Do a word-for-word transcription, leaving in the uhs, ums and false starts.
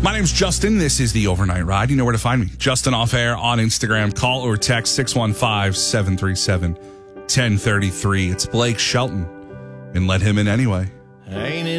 My name's Justin. This is the Overnight Ride. You know where to find me. Justin Off Air on Instagram. Call or text six one five, seven three seven, one zero three three. It's Blake Shelton. And let him in anyway.